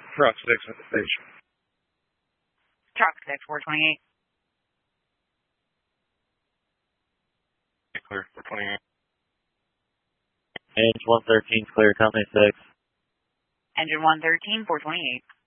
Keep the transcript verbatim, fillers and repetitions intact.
Truck six at the station. Truck six, four twenty-eight. Clear, four twenty-eight. Engine one thirteen is clear, company six. Engine one thirteen, four twenty-eight.